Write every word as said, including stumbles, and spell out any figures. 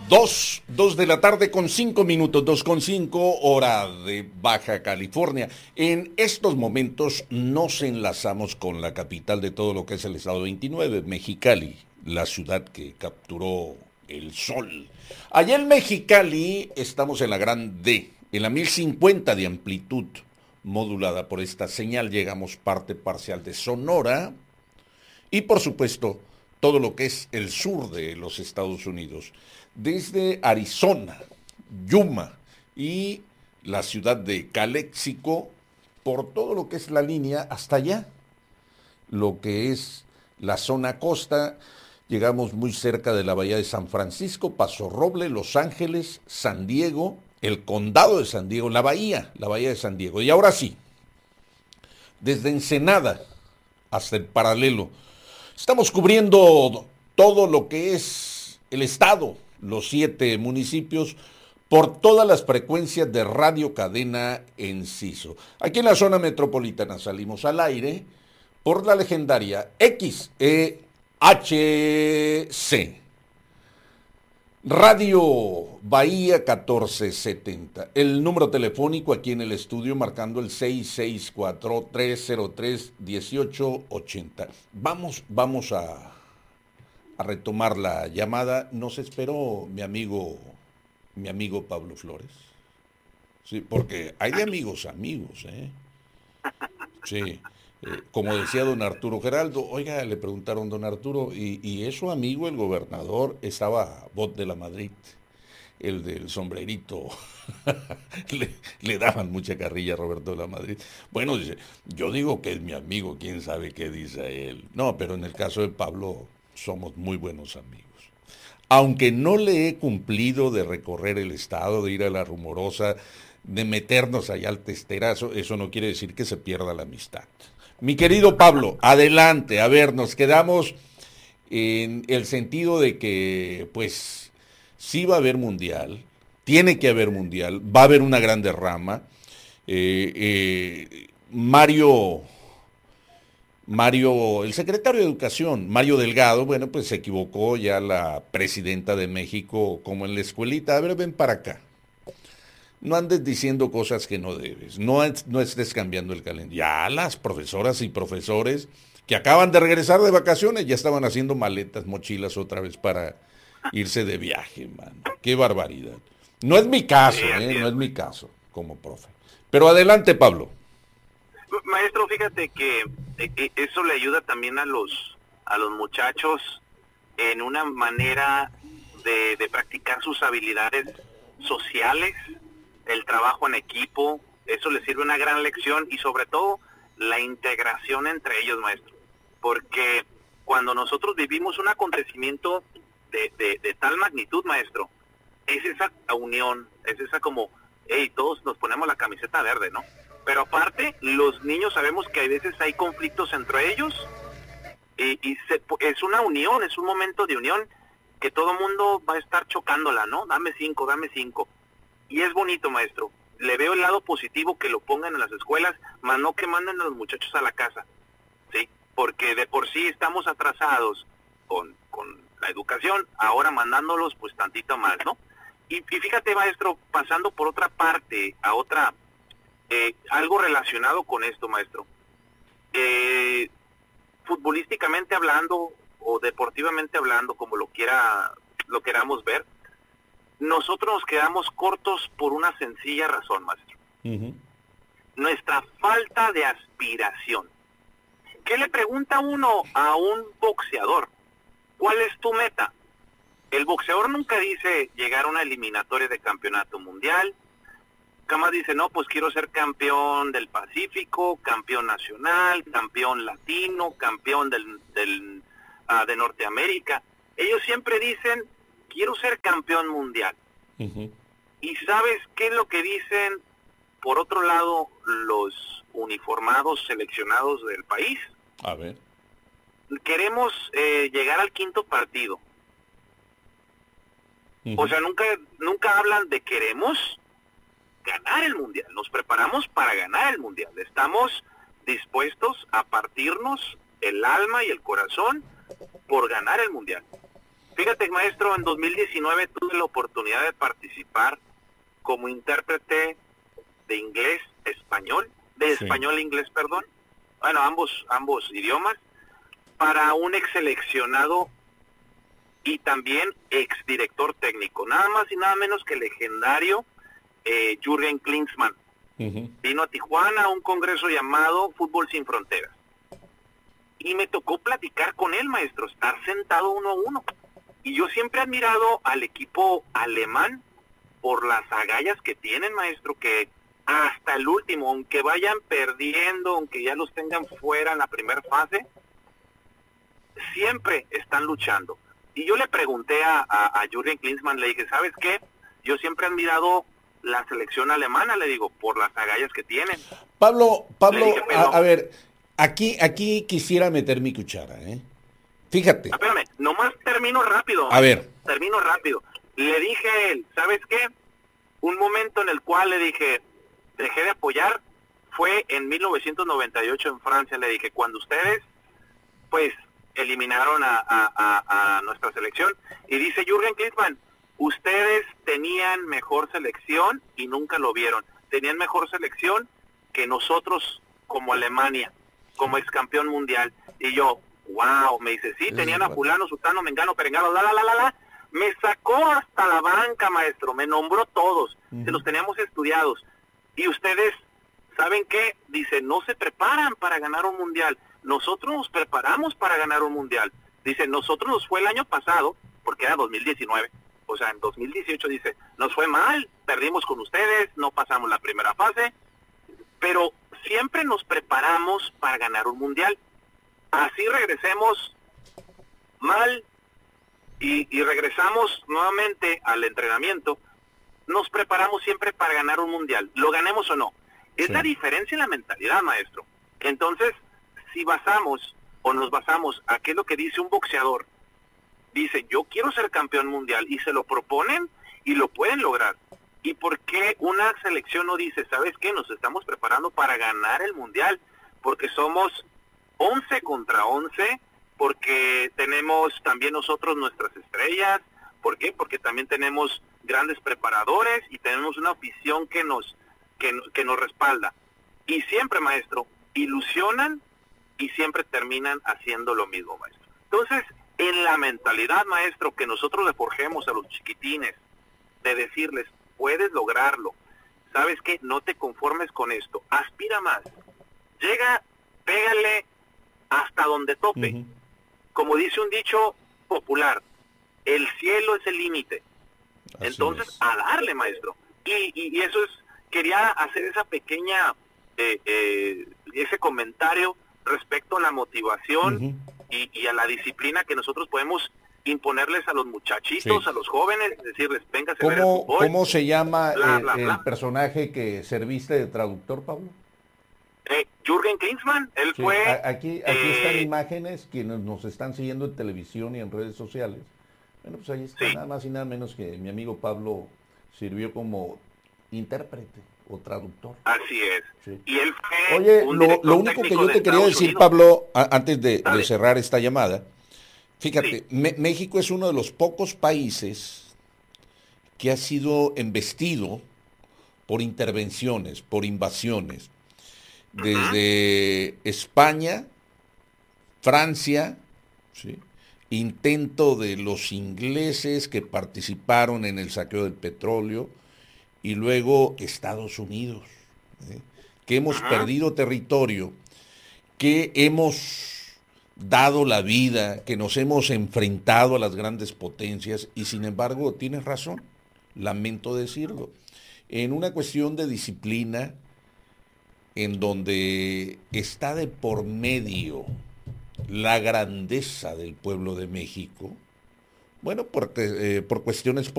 Dos, dos de la tarde con cinco minutos, dos con cinco, hora de Baja California. En estos momentos nos enlazamos con la capital de todo lo que es el estado veintinueve, Mexicali, la ciudad que capturó el sol. Allá en Mexicali estamos en la gran D, en la mil cincuenta de amplitud modulada por esta señal. Llegamos parte parcial de Sonora y por supuesto todo lo que es el sur de los Estados Unidos. Desde Arizona, Yuma y la ciudad de Calexico, por todo lo que es la línea hasta allá, lo que es la zona costa, llegamos muy cerca de la bahía de San Francisco, Paso Roble, Los Ángeles, San Diego, el condado de San Diego, la bahía, la bahía de San Diego. Y ahora sí, desde Ensenada hasta el Paralelo, estamos cubriendo todo lo que es el estado, los siete municipios, por todas las frecuencias de Radio Cadena Enciso. Aquí en la zona metropolitana salimos al aire por la legendaria X E H C. Radio Bahía catorce setenta. El número telefónico aquí en el estudio marcando el seis seis cuatro, tres cero tres, uno ocho ocho cero. Vamos, vamos a... a retomar la llamada. Nos esperó mi amigo, mi amigo Pablo Flores. Sí, porque hay de amigos amigos, ¿eh? Sí. Eh, como decía don Arturo Geraldo, oiga, le preguntaron don Arturo, y, y es su amigo el gobernador, estaba Bot de la Madrid, el del sombrerito, le, le daban mucha carrilla a Roberto de la Madrid. Bueno, dice, yo digo que es mi amigo, quién sabe qué dice él. No, pero en el caso de Pablo somos muy buenos amigos. Aunque no le he cumplido de recorrer el estado, de ir a la Rumorosa, de meternos allá al testerazo, eso no quiere decir que se pierda la amistad. Mi querido Pablo, adelante, a ver, nos quedamos en el sentido de que, pues, sí va a haber mundial, tiene que haber mundial, va a haber una gran derrama. Eh, eh, Mario... Mario, el secretario de Educación, Mario Delgado, bueno, pues se equivocó ya la presidenta de México, como en la escuelita. A ver, ven para acá. No andes diciendo cosas que no debes, no, no estés cambiando el calendario. Ya las profesoras y profesores que acaban de regresar de vacaciones ya estaban haciendo maletas, mochilas otra vez para irse de viaje, mano. Qué barbaridad. No es mi caso, ¿eh? No es mi caso como profe. Pero adelante, Pablo. Maestro, fíjate que eh, eso le ayuda también a los a los muchachos en una manera de, de practicar sus habilidades sociales, el trabajo en equipo. Eso les sirve una gran lección y sobre todo la integración entre ellos, maestro. Porque cuando nosotros vivimos un acontecimiento de, de, de tal magnitud, maestro, es esa unión, es esa como, hey, todos nos ponemos la camiseta verde, ¿no? Pero aparte, los niños sabemos que a veces hay conflictos entre ellos y, y se, es una unión, es un momento de unión que todo mundo va a estar chocándola, ¿no? Dame cinco, dame cinco. Y es bonito, maestro. Le veo el lado positivo que lo pongan en las escuelas, más no que manden a los muchachos a la casa, ¿sí? Porque de por sí estamos atrasados con, con la educación, ahora mandándolos pues tantito más, ¿no? Y, y fíjate, maestro, pasando por otra parte, a otra... Eh, algo relacionado con esto, maestro. Eh, futbolísticamente hablando o deportivamente hablando, como lo quiera, lo queramos ver, nosotros nos quedamos cortos por una sencilla razón, maestro. Uh-huh. Nuestra falta de aspiración. ¿Qué le pregunta uno a un boxeador? ¿Cuál es tu meta? El boxeador nunca dice llegar a una eliminatoria de campeonato mundial. Jamás dice, no, pues quiero ser campeón del Pacífico, campeón nacional, campeón latino, campeón del, del uh, de Norteamérica. Ellos siempre dicen, quiero ser campeón mundial. Uh-huh. ¿Y sabes qué es lo que dicen, por otro lado, los uniformados seleccionados del país? A ver. Queremos eh, llegar al quinto partido. Uh-huh. O sea, nunca, nunca hablan de queremos ganar el mundial, nos preparamos para ganar el mundial, estamos dispuestos a partirnos el alma y el corazón por ganar el mundial. Fíjate, maestro, en dos mil diecinueve tuve la oportunidad de participar como intérprete de inglés español, de Sí. español a inglés, perdón, bueno, ambos ambos idiomas, para un ex seleccionado y también ex director técnico, nada más y nada menos que el legendario eh, Jürgen Klinsmann. Uh-huh. Vino a Tijuana a un congreso llamado Fútbol Sin Fronteras. Y me tocó platicar con él, maestro, estar sentado uno a uno. Y yo siempre he admirado al equipo alemán por las agallas que tienen, maestro, que hasta el último, aunque vayan perdiendo, aunque ya los tengan fuera en la primera fase, siempre están luchando. Y yo le pregunté a, a, a Jürgen Klinsmann, le dije, ¿sabes qué? Yo siempre he admirado la selección alemana, le digo, por las agallas que tienen. Pablo, Pablo, dije, pero... a, a ver, aquí, aquí quisiera meter mi cuchara, ¿eh? Fíjate. Espérame, nomás termino rápido. A ver. Termino rápido. Le dije a él, ¿sabes qué? Un momento en el cual le dije, dejé de apoyar, fue en mil novecientos noventa y ocho en Francia. Le dije, cuando ustedes, pues, eliminaron a, a, a, a nuestra selección. Y dice Jürgen Klinsmann, ustedes tenían mejor selección y nunca lo vieron. Tenían mejor selección que nosotros como Alemania, como ex campeón mundial. Y yo, wow, me dice, sí, tenían a fulano, sultano, mengano, perengano, la, la, la, la, la. Me sacó hasta la banca, maestro, me nombró todos, uh-huh. Se los teníamos estudiados. Y ustedes, ¿saben qué? Dice, no se preparan para ganar un mundial. Nosotros nos preparamos para ganar un mundial. Dice, nosotros nos fue el año pasado, porque era dos mil diecinueve, o sea, en dos mil dieciocho dice, nos fue mal, perdimos con ustedes, no pasamos la primera fase, pero siempre nos preparamos para ganar un mundial. Así regresemos mal y, y regresamos nuevamente al entrenamiento, nos preparamos siempre para ganar un mundial, lo ganemos o no. Es sí. La diferencia en la mentalidad, maestro. Entonces, si basamos o nos basamos a qué es lo que dice un boxeador, dice, yo quiero ser campeón mundial, y se lo proponen y lo pueden lograr. ¿Y por qué una selección no dice, sabes qué, nos estamos preparando para ganar el mundial? Porque somos once contra once, porque tenemos también nosotros nuestras estrellas. ¿Por qué? Porque también tenemos grandes preparadores y tenemos una afición que nos, que, que nos respalda. Y siempre, maestro, ilusionan y siempre terminan haciendo lo mismo, maestro. Entonces, en la mentalidad, maestro, que nosotros le forjemos a los chiquitines, de decirles, puedes lograrlo, ¿sabes qué? No te conformes con esto, aspira más, llega, pégale hasta donde tope. Uh-huh. Como dice un dicho popular, el cielo es el límite. Entonces, es. A darle, maestro. Y, y, y eso es, quería hacer esa pequeña, eh, eh, ese comentario respecto a la motivación uh-huh. y, y a la disciplina que nosotros podemos imponerles a los muchachitos, sí. A los jóvenes, decirles, véngase a ver el fútbol. ¿Cómo se llama bla, bla, el, bla. el personaje que serviste de traductor, Pablo? Eh, Jürgen Klinsmann, él sí, fue... Aquí, aquí eh, están imágenes, quienes nos están siguiendo en televisión y en redes sociales. Bueno, pues ahí está, sí. Nada más y nada menos que mi amigo Pablo sirvió como intérprete o traductor. Así es. Sí. Y él fue Oye, un lo, lo único que yo te quería decir, Unidos. Pablo, a, antes de, de cerrar esta llamada, fíjate, sí. me, México es uno de los pocos países que ha sido embestido por intervenciones, por invasiones. Desde uh-huh. España, Francia, ¿sí? Intento de los ingleses que participaron en el saqueo del petróleo, y luego Estados Unidos, ¿eh? que hemos uh-huh. perdido territorio, que hemos dado la vida, que nos hemos enfrentado a las grandes potencias, y sin embargo, tienes razón, lamento decirlo, en una cuestión de disciplina, en donde está de por medio la grandeza del pueblo de México, bueno, por, eh, por cuestiones